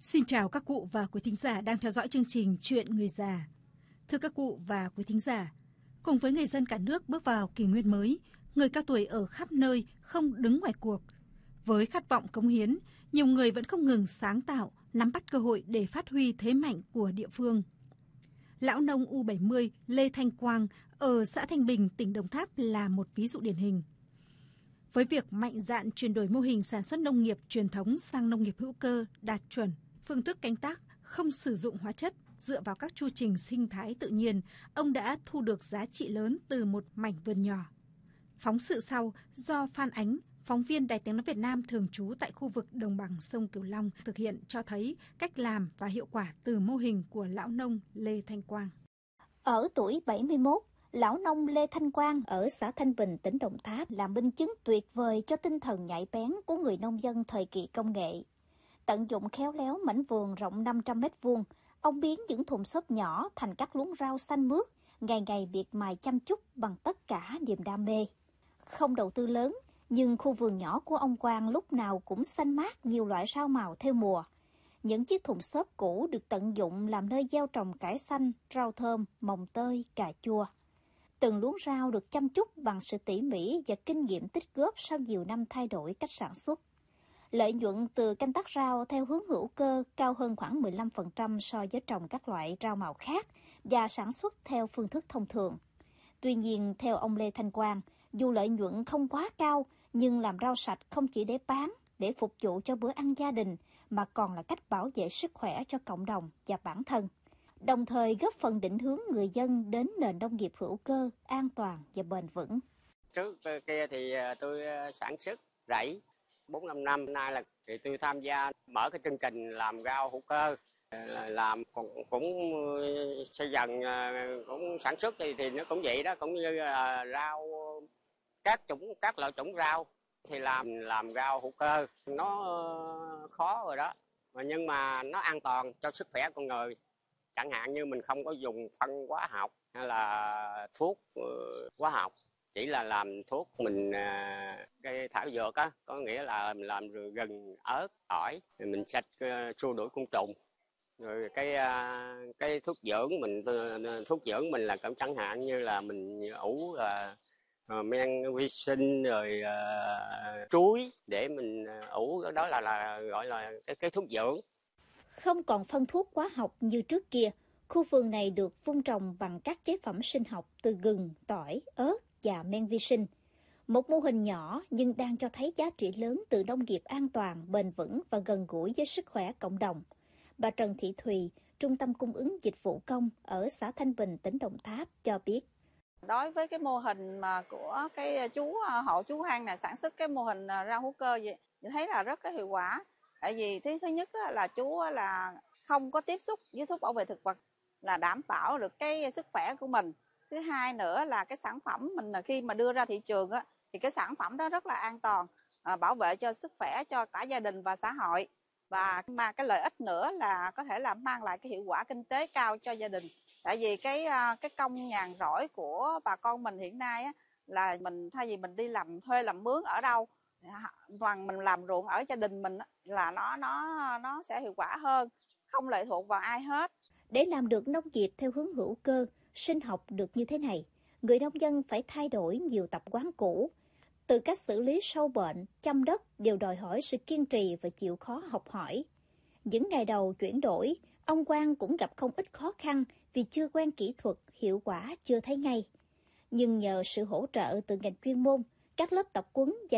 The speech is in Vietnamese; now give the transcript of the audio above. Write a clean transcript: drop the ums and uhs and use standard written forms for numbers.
Xin chào các cụ và quý thính giả đang theo dõi chương trình Chuyện Người Già. Thưa các cụ và quý thính giả, cùng với người dân cả nước bước vào kỷ nguyên mới, người cao tuổi ở khắp nơi không đứng ngoài cuộc. Với khát vọng cống hiến, nhiều người vẫn không ngừng sáng tạo, nắm bắt cơ hội để phát huy thế mạnh của địa phương. Lão nông U70 Lê Thanh Quang ở xã Thanh Bình, tỉnh Đồng Tháp là một ví dụ điển hình. Với việc mạnh dạn chuyển đổi mô hình sản xuất nông nghiệp truyền thống sang nông nghiệp hữu cơ đạt chuẩn, phương thức canh tác không sử dụng hóa chất, dựa vào các chu trình sinh thái tự nhiên, ông đã thu được giá trị lớn từ một mảnh vườn nhỏ. Phóng sự sau do Phan Ánh, phóng viên Đài Tiếng nói Việt Nam thường trú tại khu vực đồng bằng sông Cửu Long thực hiện cho thấy cách làm và hiệu quả từ mô hình của lão nông Lê Thanh Quang. Ở tuổi 71, lão nông Lê Thanh Quang ở xã Thanh Bình, tỉnh Đồng Tháp là minh chứng tuyệt vời cho tinh thần nhạy bén của người nông dân thời kỳ công nghệ. Tận dụng khéo léo mảnh vườn rộng 500 m2, ông biến những thùng xốp nhỏ thành các luống rau xanh mướt, ngày ngày miệt mài chăm chút bằng tất cả niềm đam mê. Không đầu tư lớn, nhưng khu vườn nhỏ của ông Quang lúc nào cũng xanh mát nhiều loại rau màu theo mùa. Những chiếc thùng xốp cũ được tận dụng làm nơi gieo trồng cải xanh, rau thơm, mồng tơi, cà chua. Từng luống rau được chăm chút bằng sự tỉ mỉ và kinh nghiệm tích góp sau nhiều năm thay đổi cách sản xuất. Lợi nhuận từ canh tác rau theo hướng hữu cơ cao hơn khoảng 15% so với trồng các loại rau màu khác và sản xuất theo phương thức thông thường. Tuy nhiên, theo ông Lê Thanh Quang, dù lợi nhuận không quá cao, nhưng làm rau sạch không chỉ để bán, để phục vụ cho bữa ăn gia đình, mà còn là cách bảo vệ sức khỏe cho cộng đồng và bản thân. Đồng thời góp phần định hướng người dân đến nền nông nghiệp hữu cơ, an toàn và bền vững. Trước kia thì tôi sản xuất rẫy 4-5 năm nay là thì tôi tham gia mở cái chương trình làm rau hữu cơ, làm cũng xây dần cũng sản xuất thì nó cũng vậy đó, cũng như là rau các loại chủng rau thì làm rau hữu cơ nó khó rồi đó, nhưng mà nó an toàn cho sức khỏe con người. Chẳng hạn như mình không có dùng phân hóa học hay là thuốc hóa học, chỉ là làm thuốc mình cây thảo dược á, có nghĩa là mình làm gừng, ớt, tỏi, rồi mình xịt xua đuổi côn trùng. Rồi cái thuốc dưỡng mình là cũng chẳng hạn như là mình ủ men vi sinh rồi chuối để mình ủ, đó là gọi là cái thuốc dưỡng. Không còn phân thuốc hóa học như trước kia, khu vườn này được vun trồng bằng các chế phẩm sinh học từ gừng, tỏi, ớt và men vi sinh. Một mô hình nhỏ nhưng đang cho thấy giá trị lớn từ nông nghiệp an toàn, bền vững và gần gũi với sức khỏe cộng đồng. Bà Trần Thị Thùy, Trung tâm Cung ứng Dịch vụ Công ở xã Thanh Bình, tỉnh Đồng Tháp cho biết. Đối với cái mô hình mà của cái hộ chú Hang này sản xuất cái mô hình rau hữu cơ vậy, mình thấy là rất có hiệu quả. Tại vì thứ nhất là chú là không có tiếp xúc với thuốc bảo vệ thực vật, là đảm bảo được cái sức khỏe của mình. Thứ hai nữa là cái sản phẩm mình khi mà đưa ra thị trường á, thì cái sản phẩm đó rất là an toàn, bảo vệ cho sức khỏe cho cả gia đình và xã hội. Và mà cái lợi ích nữa là có thể là mang lại cái hiệu quả kinh tế cao cho gia đình. Tại vì cái công nhàn rỗi của bà con mình hiện nay á, là mình thay vì mình đi làm thuê làm mướn ở đâu, bằng mình làm ruộng ở gia đình mình là nó sẽ hiệu quả hơn, không lệ thuộc vào ai hết. Để làm được nông nghiệp theo hướng hữu cơ, sinh học được như thế này, người nông dân phải thay đổi nhiều tập quán cũ. Từ cách xử lý sâu bệnh, chăm đất đều đòi hỏi sự kiên trì và chịu khó học hỏi. Những ngày đầu chuyển đổi, ông Quang cũng gặp không ít khó khăn vì chưa quen kỹ thuật, hiệu quả chưa thấy ngay. Nhưng nhờ sự hỗ trợ từ ngành chuyên môn, các lớp tập huấn và